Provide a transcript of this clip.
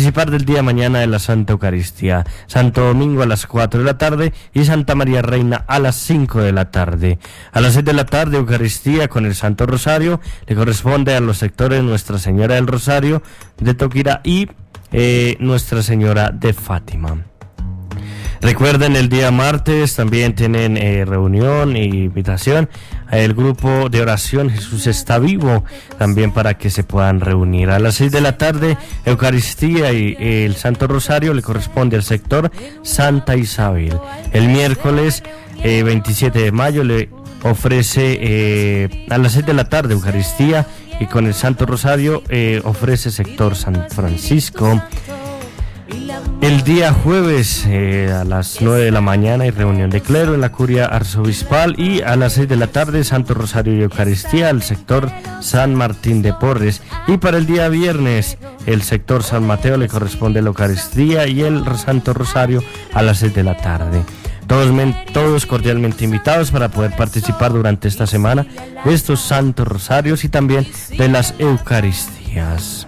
participar del día de mañana de la Santa Eucaristía. Santo Domingo a las 4 de la tarde y Santa María Reina a las 5 de la tarde. A las 6 de la tarde, Eucaristía con el Santo Rosario. Le corresponde a los sectores Nuestra Señora del Rosario de Toquira y Nuestra Señora de Fátima. Recuerden, el día martes también tienen reunión e invitación el grupo de oración Jesús está vivo, también para que se puedan reunir. A las 6 de la tarde, Eucaristía y el Santo Rosario le corresponde al sector Santa Isabel. El miércoles 27 de mayo le ofrece a las 6 de la tarde Eucaristía y con el Santo Rosario ofrece sector San Francisco. El día jueves a las 9 de la mañana hay reunión de clero en la curia arzobispal y a las 6 de la tarde Santo Rosario y Eucaristía al sector San Martín de Porres. Y para el día viernes el sector San Mateo le corresponde la Eucaristía y el Santo Rosario a las 6 de la tarde. Todos cordialmente invitados para poder participar durante esta semana de estos Santos Rosarios y también de las Eucaristías.